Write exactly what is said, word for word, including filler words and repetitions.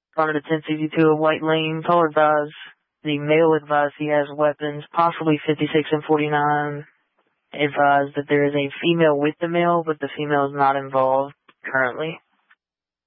Connor to ten sixty-two of White Lane. Caller advised, the male advised he has weapons, possibly fifty-six and forty-nine. Advised that there is a female with the male, but the female is not involved currently.